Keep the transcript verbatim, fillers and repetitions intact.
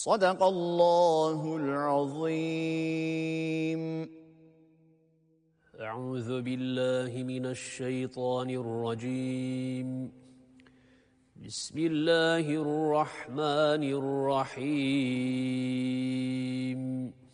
صدق الله العظيم. أعوذ بالله من الشيطان الرجيم. بسم الله الرحمن الرحيم.